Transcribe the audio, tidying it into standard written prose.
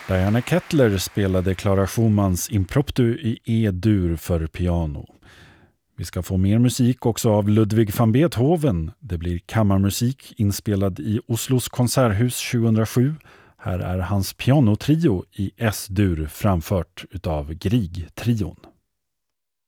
Diana Kettler spelade Clara Schumanns Impromptu i E-dur för piano. Vi ska få mer musik också av Ludwig van Beethoven. Det blir kammarmusik inspelad i Oslos konserthus 2007. Här är hans pianotrio i S-dur framfört utav Grieg-trion.